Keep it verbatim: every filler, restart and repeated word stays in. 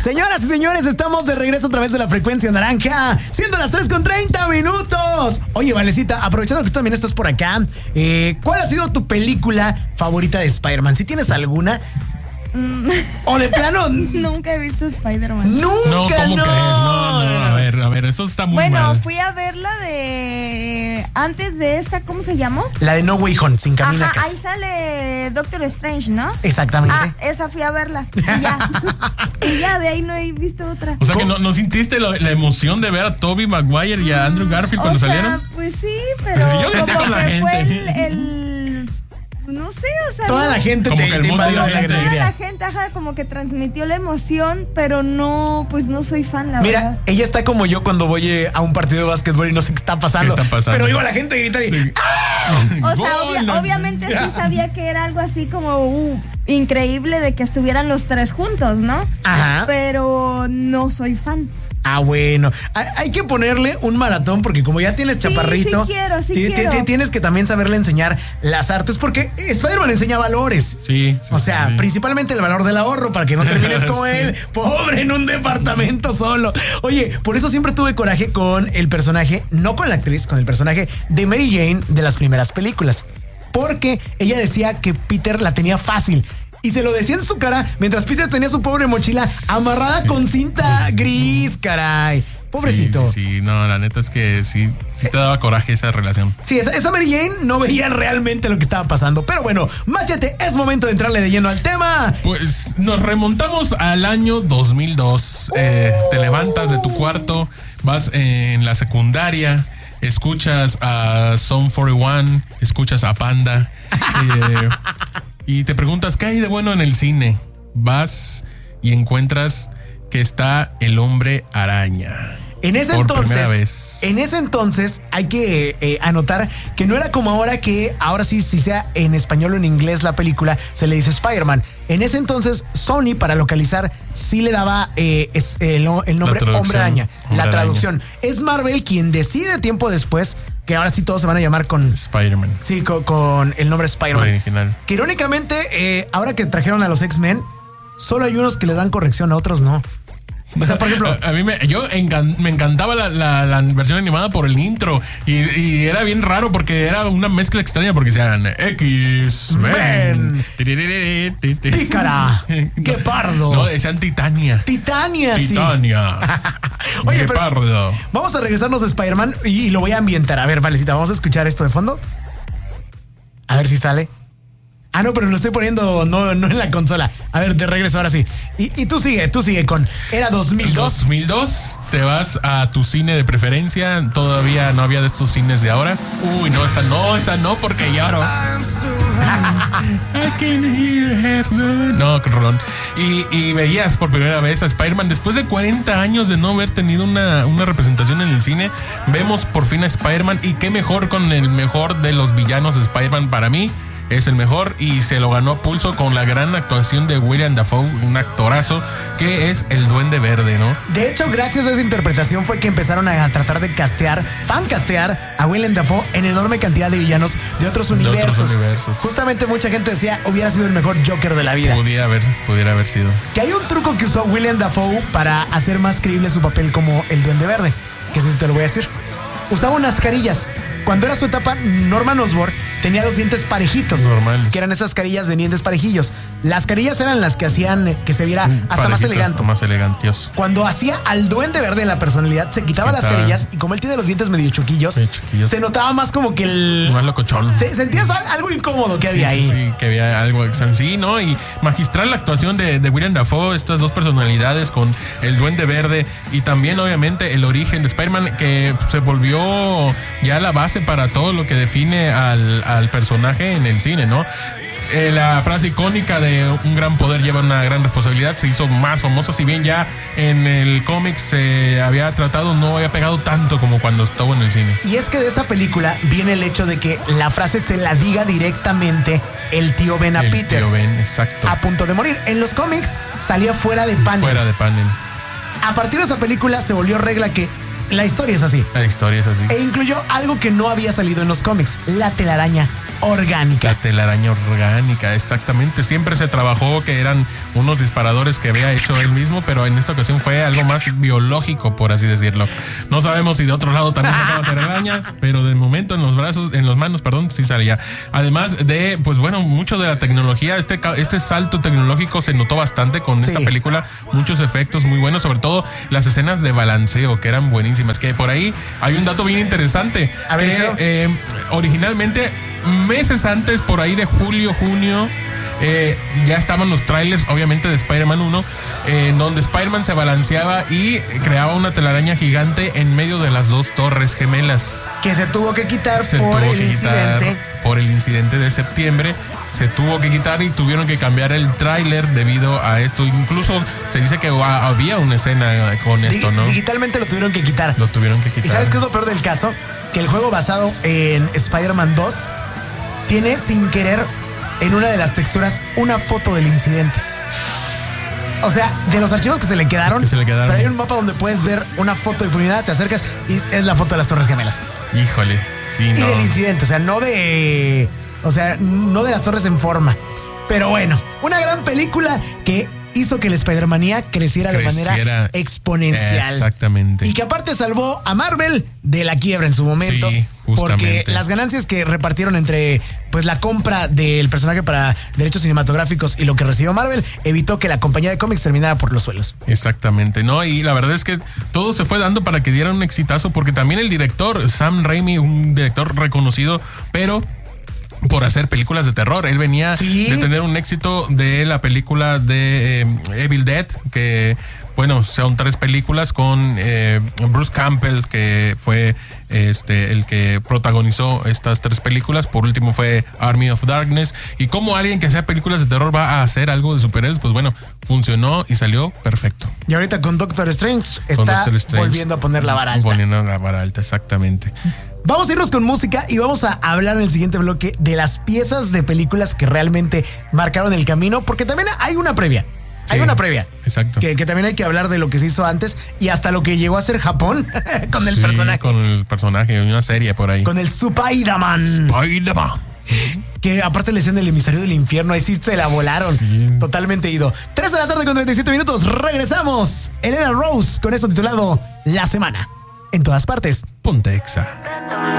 Señoras y señores, estamos de regreso a través de la frecuencia naranja, siendo las tres con treinta minutos. Oye, Valecita, aprovechando que tú también estás por acá, eh, ¿cuál ha sido tu película favorita de Spider-Man? Si tienes alguna. O de plano. Nunca he visto Spider-Man. Nunca, no. ¿Cómo no. crees? No, no, a ver, a ver, eso está muy bueno, mal. Bueno, fui a verla de... Antes de esta, ¿cómo se llamó? La de No Way Home, sin camino. Ajá, ahí sale Doctor Strange, ¿no? Exactamente. Ah, esa fui a verla. Y ya. Y ya, de ahí no he visto otra. O sea que no, no sintiste lo, la emoción de ver a Tobey Maguire y a Andrew Garfield cuando o sea, salieron. Pues sí, pero Yo grité como con la que gente. fue el... el no sé, o sea... Toda no, la gente como te, que el te mundo invadió como la que toda alegría. la gente, ajá, como que transmitió la emoción, pero no, pues no soy fan, la Mira, verdad. ella está como yo cuando voy eh, a un partido de básquetbol y no sé qué está pasando. ¿Qué está pasando? Pero oigo a la gente gritar y... ¡ah! O sea, Gol, obvia- no. obviamente sí sabía que era algo así como uh, increíble de que estuvieran los tres juntos, ¿no? Ajá. Pero no soy fan. Ah, bueno. Hay, hay que ponerle un maratón porque como ya tienes Sí, chaparrito, sí quiero, sí ti- ti- quiero. ti- tienes que también saberle enseñar las artes porque Spider-Man enseña valores. Sí, sí, O sea, sí. principalmente el valor del ahorro para que no termines como Sí. él, pobre en un departamento solo. Oye, por eso siempre tuve coraje con el personaje, no con la actriz, con el personaje de Mary Jane de las primeras películas. Porque ella decía que Peter la tenía fácil. Y se lo decía en su cara mientras Peter tenía su pobre mochila amarrada Sí. con cinta gris, caray. Pobrecito. Sí, sí, sí, no, la neta es que sí, sí te daba coraje esa relación. Sí, esa, esa Mary Jane no veía realmente lo que estaba pasando. Pero bueno, Machete, es momento de entrarle de lleno al tema. Pues nos remontamos al año dos mil dos. Eh, te levantas de tu cuarto, vas en la secundaria, escuchas a Sum cuarenta y uno, escuchas a Panda eh, y te preguntas ¿qué hay de bueno en el cine? Vas y encuentras que está el Hombre Araña. En ese Por primera entonces, vez. en ese entonces hay que eh, anotar que no era como ahora que ahora sí, si sea en español o en inglés la película, se le dice Spider-Man. En ese entonces, Sony para localizar sí le daba eh, es, el, el nombre Hombre Araña, Hombre la Araña. traducción. Es Marvel quien decide tiempo después que ahora sí todos se van a llamar con... Spider-Man. Sí, con, con el nombre Spider-Man. Original. Que irónicamente, eh, ahora que trajeron a los X-Men, solo hay unos que le dan corrección, a otros no. O sea, por ejemplo... A, a mí me, yo encan- me encantaba la, la, la versión animada por el intro y, y era bien raro porque era una mezcla extraña porque decían X-Men. Pícara. ¡Qué pardo! No, decían Titania. Titania, sí. Titania. Oye, Qué pero pardo. vamos a regresarnos a Spider-Man y, y lo voy a ambientar. A ver, Valecita, vamos a escuchar esto de fondo. A ver si sale. Ah, no, pero lo estoy poniendo no, no en la consola. A ver, de regreso ahora sí. Y, y tú sigue, tú sigue con... Era dos mil dos. dos mil dos, te vas a tu cine de preferencia. Todavía no había de estos cines de ahora. Uy, no, esa no, esa no, porque lloro. I can hear heaven. No, qué rolón. Y, y veías por primera vez a Spider-Man. Después de cuarenta años de no haber tenido una, una representación en el cine, vemos por fin a Spider-Man. Y qué mejor con el mejor de los villanos de Spider-Man para mí. Es el mejor y se lo ganó a pulso con la gran actuación de William Dafoe, un actorazo que es el Duende Verde, ¿no? De hecho, gracias a esa interpretación fue que empezaron a tratar de castear, fan castear a Willem Dafoe en enorme cantidad de villanos de otros De universos. otros universos. Justamente mucha gente decía hubiera sido el mejor Joker de la vida. Pudiera haber, pudiera haber sido. Que hay un truco que usó Willem Dafoe para hacer más creíble su papel como el Duende Verde, que ese sí te lo voy a decir. Usaba unas carillas. Cuando era su etapa, Norman Osborn tenía los dientes parejitos. Normales. Que eran esas carillas de dientes parejillos. Las carillas eran las que hacían que se viera hasta más Parejito, elegante. Más elegantios. Cuando hacía al Duende Verde en la personalidad, se quitaba las Quitaba. carillas y como él tiene los dientes medio chuquillos, Medio chuquillos. se notaba más como que el... Más locochón. Se, sentías al- algo incómodo que Sí, había sí, ahí. sí, que había algo extraño. Sí, ¿no? Y magistral la actuación de, de William Dafoe, estas dos personalidades con el Duende Verde y también, obviamente, el origen de Spider-Man, que se volvió ya la base para todo lo que define al, al personaje en el cine, ¿no? Eh, la frase icónica de un gran poder lleva una gran responsabilidad se hizo más famosa, si bien ya en el cómic se había tratado, no había pegado tanto como cuando estuvo en el cine. Y es que de esa película viene el hecho de que la frase se la diga directamente el tío Ben a El Peter. tío Ben, exacto. A punto de morir. En los cómics salía fuera de panel. Fuera de panel. A partir de esa película se volvió regla que La historia es así. La historia es así. E incluyó algo que no había salido en los cómics, la telaraña orgánica. La telaraña orgánica, exactamente. Siempre se trabajó que eran unos disparadores que había hecho él mismo, pero en esta ocasión fue algo más biológico, por así decirlo. No sabemos si de otro lado también sacaba telaraña, pero de momento en los brazos, en las manos, perdón, sí salía. Además de, pues bueno, mucho de la tecnología, este, este salto tecnológico se notó bastante con Sí. esta película. Muchos efectos muy buenos, sobre todo las escenas de balanceo, que eran buenísimas. Que por ahí hay un dato bien interesante. A ver, que, échalo. eh, originalmente, meses antes, por ahí de julio, junio, eh, ya estaban los trailers, obviamente, de Spider-Man uno, eh, en donde Spider-Man se balanceaba y creaba una telaraña gigante en medio de las dos torres gemelas. Que se tuvo que quitar Se por tuvo el que quitar incidente. por el incidente de septiembre. Se tuvo que quitar y tuvieron que cambiar el tráiler debido a esto. Incluso se dice que ha- había una escena con esto, Dig- ¿no? Digitalmente lo tuvieron que quitar. Lo tuvieron que quitar. ¿Y sabes qué es lo peor del caso? Que el juego basado en Spider-Man dos tiene sin querer en una de las texturas una foto del incidente. O sea, de los archivos que se le quedaron, Que se le quedaron. pero hay un mapa donde puedes ver una foto difuminada, te acercas y es la foto de las Torres Gemelas. Híjole, sí, Y no. del incidente, o sea, no de. O sea, no de las torres en forma. Pero bueno, una gran película que hizo que la Spider-Manía creciera, de Creciera manera exponencial. Exactamente. Y que aparte salvó a Marvel de la quiebra en su momento. Sí, porque justamente. las ganancias que repartieron entre pues la compra del personaje para derechos cinematográficos y lo que recibió Marvel evitó que la compañía de cómics terminara por los suelos. Exactamente, ¿no? Y la verdad es que todo se fue dando para que dieran un exitazo, porque también el director, Sam Raimi, un director reconocido, pero por hacer películas de terror. Él venía Sí. de tener un éxito de la película de eh, Evil Dead, que, bueno, son tres películas con eh, Bruce Campbell, que fue este el que protagonizó estas tres películas. Por último fue Army of Darkness. Y como alguien que hacía películas de terror va a hacer algo de superhéroes, pues bueno, funcionó y salió perfecto. Y ahorita con Doctor Strange está Con Doctor Strange, volviendo a poner la vara alta. Poniendo la vara alta, exactamente. Vamos a irnos con música y vamos a hablar en el siguiente bloque de las piezas de películas que realmente marcaron el camino, porque también hay una previa. Hay Sí, una previa. exacto. Que, que también hay que hablar de lo que se hizo antes y hasta lo que llegó a ser Japón con el Sí, personaje. Con el personaje, una serie por ahí. Con el Spider-Man. Spider-Man. Que aparte le decían el emisario del infierno, ahí sí se la volaron. Sí. Totalmente ido. tres de la tarde con treinta y siete minutos. Regresamos. Elena Rose con esto titulado La Semana. En todas partes. Ponte Exa.